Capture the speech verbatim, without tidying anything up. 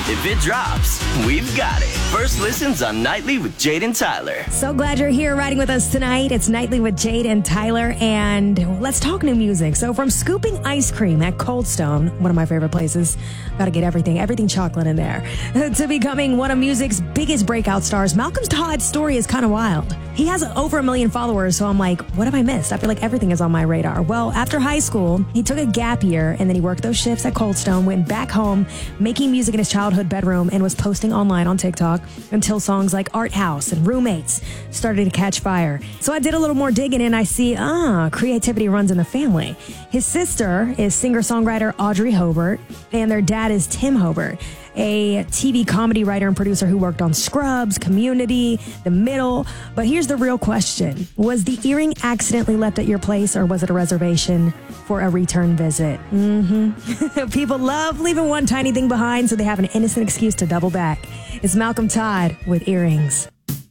If it drops, we've got it. First listens on Nightly with Jade and Tyler. So glad you're here riding with us tonight. It's Nightly with Jade and Tyler, and let's talk new music. So from scooping ice cream at Cold Stone, one of my favorite places, gotta get everything, everything chocolate in there, to becoming one of music's biggest breakout stars, Malcolm Todd's story is kind of wild. He has over a million followers, so I'm like, what have I missed? I feel like everything is on my radar. Well, after high school, he took a gap year, and then he worked those shifts at Cold Stone, went back home, making music in his childhood bedroom, and was posting online on TikTok until songs like Art House and Roommates started to catch fire. So I did a little more digging, and I see, ah, creativity runs in the family. His sister is singer-songwriter Audrey Hobart, and their dad is Tim Hobart, a T V comedy writer and producer who worked on Scrubs, Community, The Middle. But here's the real question. Was the earring accidentally left at your place, or was it a reservation for a return visit? Mm-hmm. People love leaving one tiny thing behind, so they have an innocent excuse to double back. It's Malcolm Todd with Earrings.